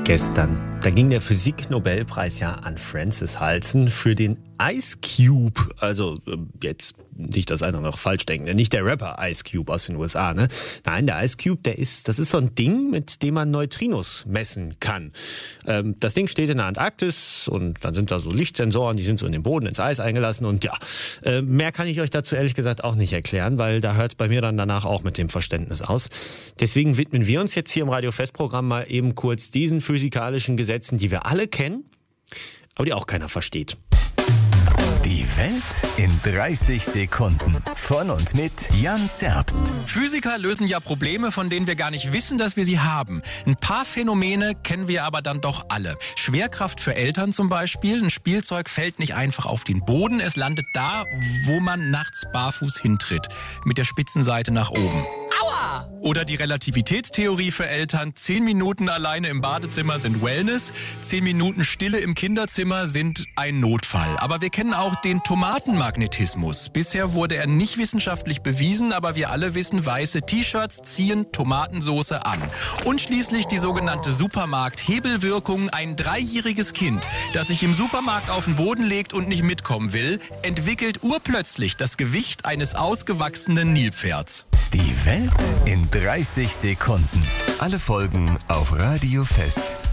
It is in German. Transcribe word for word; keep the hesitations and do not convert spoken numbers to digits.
Gestern, da ging der Physik-Nobelpreis ja an Francis Halsen für den Ice Cube. Also jetzt nicht, dass einer noch falsch denkt, nicht der Rapper Ice Cube aus den U S A, ne? Nein, der Ice Cube, der ist, das ist so ein Ding, mit dem man Neutrinos messen kann. Ähm, das Ding steht in der Antarktis und dann sind da so Lichtsensoren, die sind so in den Boden, ins Eis eingelassen und ja, äh, mehr kann ich euch dazu ehrlich gesagt auch nicht erklären, weil da hört es bei mir dann danach auch mit dem Verständnis aus. Deswegen widmen wir uns jetzt hier im Radio-Fest-Programm mal eben kurz diesen physikalischen Gesetzen, die wir alle kennen, aber die auch keiner versteht. Die Welt in dreißig Sekunden. Von und mit Jan Zerbst. Physiker lösen ja Probleme, von denen wir gar nicht wissen, dass wir sie haben. Ein paar Phänomene kennen wir aber dann doch alle. Schwerkraft für Eltern zum Beispiel. Ein Spielzeug fällt nicht einfach auf den Boden. Es landet da, wo man nachts barfuß hintritt. Mit der Spitzenseite nach oben. Aua! Oder die Relativitätstheorie für Eltern. Zehn Minuten alleine im Badezimmer sind Wellness. Zehn Minuten Stille im Kinderzimmer sind ein Notfall. Aber wir kennen auch den Tomatenmagnetismus. Bisher wurde er nicht wissenschaftlich bewiesen, aber wir alle wissen, weiße T-Shirts ziehen Tomatensauce an. Und schließlich die sogenannte Supermarkt-Hebelwirkung. Ein dreijähriges Kind, das sich im Supermarkt auf den Boden legt und nicht mitkommen will, entwickelt urplötzlich das Gewicht eines ausgewachsenen Nilpferds. Die Welt in dreißig Sekunden. Alle Folgen auf Radio Fest.